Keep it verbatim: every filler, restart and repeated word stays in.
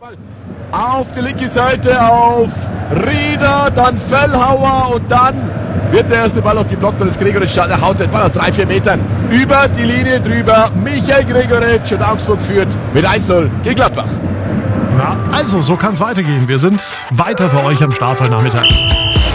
Auf die linke Seite auf Rieder, dann Fellhauer und dann wird der erste Ball noch geblockt und das Gregoritsch haut den Ball aus drei, vier Metern über die Linie drüber. Michael Gregoritsch und Augsburg führt mit eins null gegen Gladbach. Ja, also so kann es weitergehen. Wir sind weiter für euch am Start heute Nachmittag.